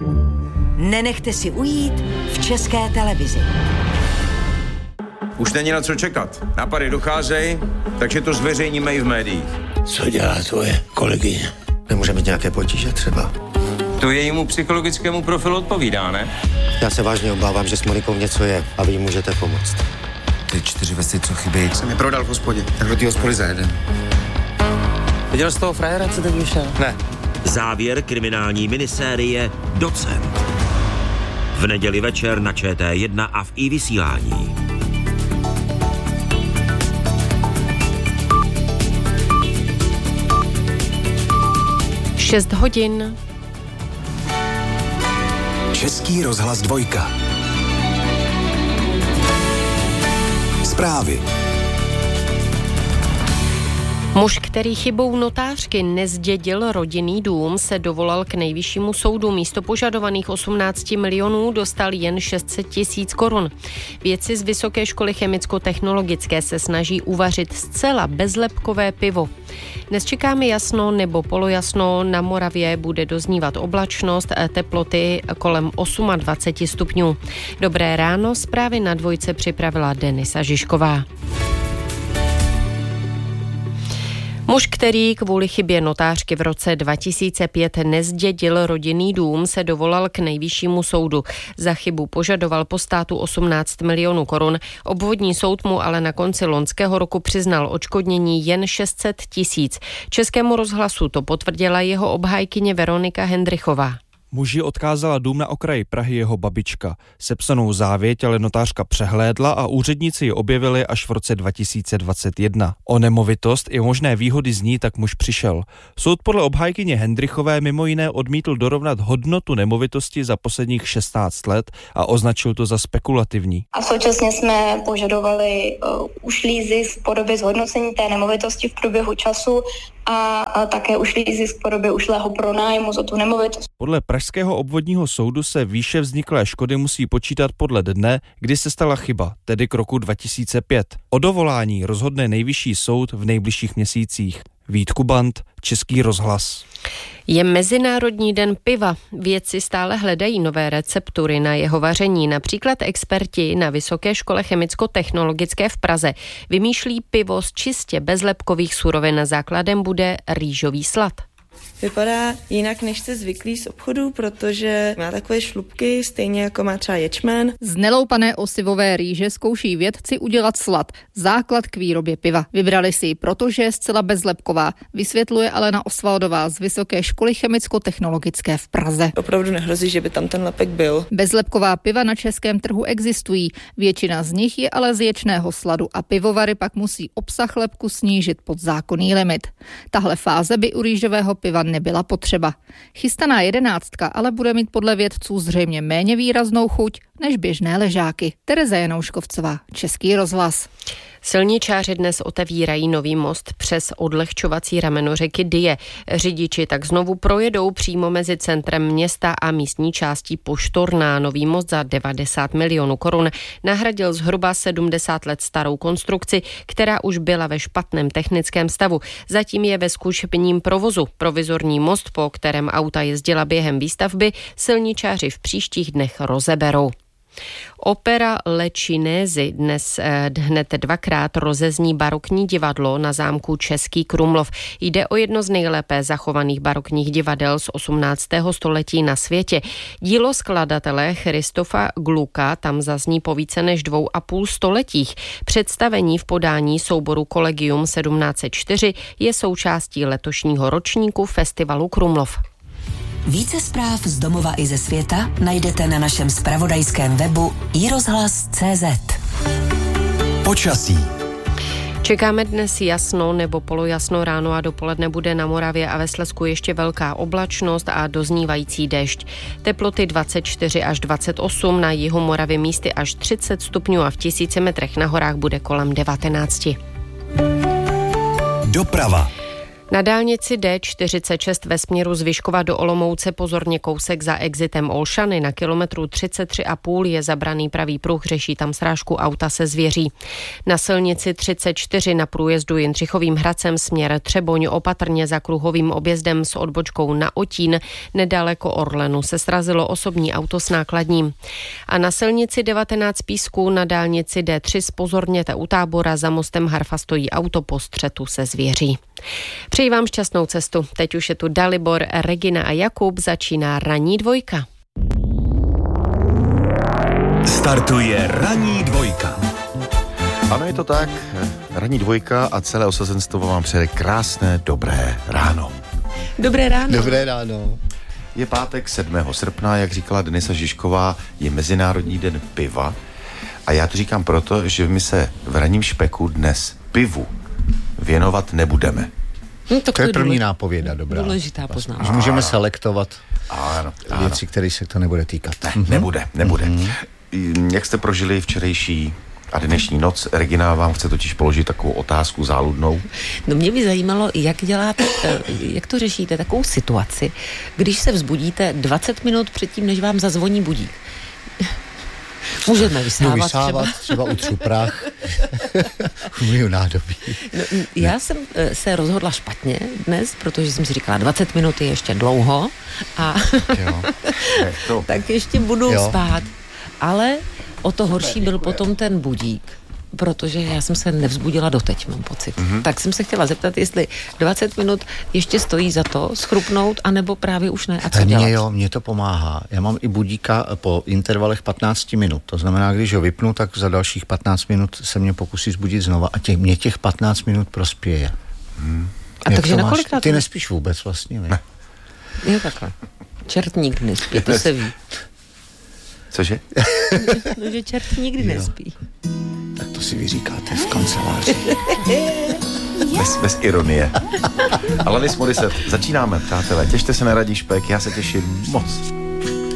Nenechte si ujít v České televizi. Už není na co čekat. Nápady docházejí, takže to zveřejníme i v médiích. Co dělá tvoje kolegyně? Nemůže mít nějaké potíže třeba? To jejímu psychologickému profilu odpovídá, ne? Já se vážně obávám, že s Monikou něco je a vy jí můžete pomoct. Ty 4 vesty, co chybí, jsem je prodal v hospodě, tak do té hospody za jeden. Viděl jsi toho frajera, co teď vyšel? Ne. Závěr kriminální minisérie Docent. V neděli večer na ČT1 a v iVysílání. 6 hodin. Český rozhlas 2. Zprávy. Muž, který chybou notářky nezdědil rodinný dům, se dovolal k nejvyššímu soudu. Místo požadovaných 18 milionů dostal jen 600 000 korun. Vědci z Vysoké školy chemicko-technologické se snaží uvařit zcela bezlepkové pivo. Dnes čekáme jasno nebo polojasno, na Moravě bude doznívat oblačnost, teploty kolem 28 stupňů. Dobré ráno, zprávy na Dvojce připravila Denisa Žižková. Muž, který kvůli chybě notářky v roce 2005 nezdědil rodinný dům, se dovolal k nejvyššímu soudu. Za chybu požadoval po státu 18 milionů korun. Obvodní soud mu ale na konci loňského roku přiznal odškodnění jen 600 000. Českému rozhlasu to potvrdila jeho obhájkyně Veronika Hendrychová. Muži odkázala dům na okraji Prahy jeho babička. Sepsanou závěť ale notářka přehlédla a úředníci ji objevili až v roce 2021. O nemovitost i možné výhody z ní tak muž přišel. Soud podle obhájkyně Hendrychové mimo jiné odmítl dorovnat hodnotu nemovitosti za posledních 16 let a označil to za spekulativní. A současně jsme požadovali ušlý zisk v podobě zhodnocení té nemovitosti v průběhu času a také ušlý zisk v podobě ušlého pronájmu za tu nemovitost. Podle Pražského obvodního soudu se výše vzniklé škody musí počítat podle dne, kdy se stala chyba, tedy k roku 2005. O dovolání rozhodne nejvyšší soud v nejbližších měsících. Vít Kubant, Český rozhlas. Je Mezinárodní den piva. Vědci stále hledají nové receptury na jeho vaření. Například experti na Vysoké škole chemicko-technologické v Praze vymýšlí pivo z čistě bezlepkových surovin. Základem bude rýžový slad. Vypadá jinak, než jste zvyklí z obchodu, protože má takové šlupky, stejně jako má třeba ječmen. Z neloupané osivové rýže zkouší vědci udělat slad, základ k výrobě piva. Vybrali si ji, protože je zcela bezlepková, vysvětluje Alena Osvaldová z Vysoké školy chemicko-technologické v Praze. Opravdu nehrozí, že by tam ten lepek byl. Bezlepková piva na českém trhu existují, většina z nich je ale z ječného sladu a pivovary pak musí obsah lepku snížit pod zákonný limit. Tahle fáze by u rýžového piva nebyla potřeba. Chystaná 11 ale bude mít podle vědců zřejmě méně výraznou chuť než běžné ležáky. Tereza Janouškovcová, Český rozhlas. Silničáři dnes otevírají nový most přes odlehčovací rameno řeky Dyje. Řidiči tak znovu projedou přímo mezi centrem města a místní částí Poštorná. Nový most za 90 milionů korun nahradil zhruba 70 let starou konstrukci, která už byla ve špatném technickém stavu. Zatím je ve zkušebním provozu. Provizorní most, po kterém auta jezdila během výstavby, silničáři v příštích dnech rozeberou. Opera Le Cinesi dnes hned dvakrát rozezní barokní divadlo na zámku Český Krumlov. Jde o jedno z nejlépe zachovaných barokních divadel z 18. století na světě. Dílo skladatele Christofa Glucka tam zazní po více než 2,5 stoletích. Představení v podání souboru Collegium 1704 je součástí letošního ročníku festivalu Krumlov. Více zpráv z domova i ze světa najdete na našem zpravodajském webu iRozhlas.cz. Počasí. Čekáme dnes jasno nebo polojasno, ráno a dopoledne bude na Moravě a ve Slezsku ještě velká oblačnost a doznívající déšť. Teploty 24 až 28, na jihu Moravy místy až 30 stupňů a v 1000 metrech na horách bude kolem 19. Doprava. Na dálnici D46 ve směru z Vyškova do Olomouce pozorně kousek za exitem Olšany na kilometru 33,5 je zabraný pravý pruh, řeší tam srážku auta se zvěří. Na silnici 34 na průjezdu Jindřichovým Hradcem směr Třeboň opatrně za kruhovým objezdem s odbočkou na Otín nedaleko Orlenu se srazilo osobní auto s nákladním. A na silnici 19 Písků na dálnici D3 zpozorněte u Tábora, za mostem Harfa stojí auto po střetu se zvěří. Přeji vám šťastnou cestu. Teď už je tu Dalibor, Regina a Jakub, začíná ranní dvojka. Startuje ranní dvojka. Ano, je to tak. Ranní dvojka a celé osazenstvo vám přeje krásné, dobré ráno. Dobré ráno. Dobré ráno. Je pátek 7. srpna, jak říkala Denisa Žižková, je Mezinárodní den piva. A já to říkám proto, že my se v ranním špeku dnes pivu věnovat nebudeme. To je první nápověda, dobrá. Důležitá poznámka. Můžeme selektovat ano. věci, které se to nebude týkat. Nebude. Jak jste prožili včerejší a dnešní noc? Regina vám chce totiž položit takovou otázku záludnou. No mě by zajímalo, jak to řešíte, takovou situaci, když se vzbudíte 20 minut předtím, než vám zazvoní budík. Můžeme vysávat třeba utřu prach, umýju nádobí. No, já jsem se rozhodla špatně dnes, protože jsem si říkala, 20 minut je ještě dlouho a tak ještě budu spát. Ale o to horší byl potom ten budík, protože já jsem se nevzbudila doteď, mám pocit. Tak jsem se chtěla zeptat, jestli 20 minut ještě stojí za to schrupnout, anebo právě už ne. A co dělat? Mně to pomáhá. Já mám i budíka po intervalech 15 minut. To znamená, když ho vypnu, tak za dalších 15 minut se mě pokusí zbudit znova a mě těch 15 minut prospěje. A takže na kolikrát? Ty nespíš vůbec vlastně, ne? Jo, takhle. Čert nikdy nespí, to se ví. Cože? No, že čert nikdy nespí. Tak to si vyříkáte v kanceláři. Bez ironie. Alanis Morissette, začínáme, přátelé. Těšte se na ranní špek, já se těším moc.